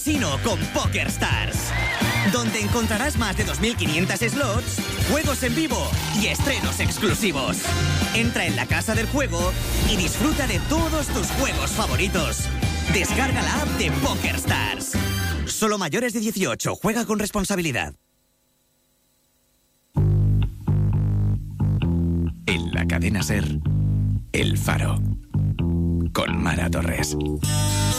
Sino con PokerStars, donde encontrarás más de 2.500 slots, juegos en vivo y estrenos exclusivos. Entra en la casa del juego y disfruta de todos tus juegos favoritos. Descarga la app de PokerStars. Solo mayores de 18. Juega con responsabilidad. En la cadena SER, El Faro, con Mara Torres.